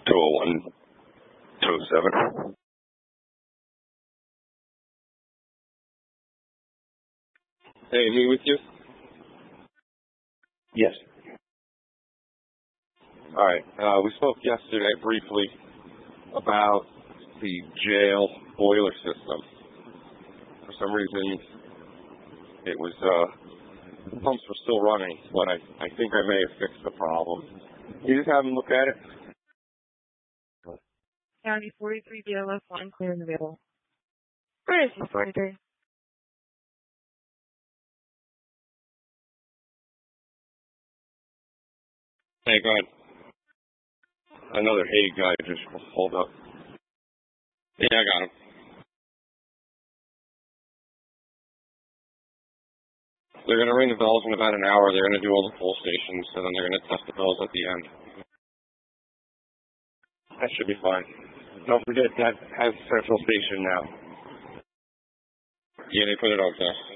201, 207. Hey, me with you? Yes. All right. We spoke yesterday briefly about the jail boiler system. For some reason, it was the pumps were still running, but I think I may have fixed the problem. You just have them look at it. County 43 BLS line clear and available. Where is this 43? Hey, go ahead. Another hey guy just pulled up. Yeah, I got him. They're going to ring the bells in about an hour. They're going to do all the full stations, and then they're going to test the bells at the end. That should be fine. Don't forget that has central station now. Yeah, they put it on test.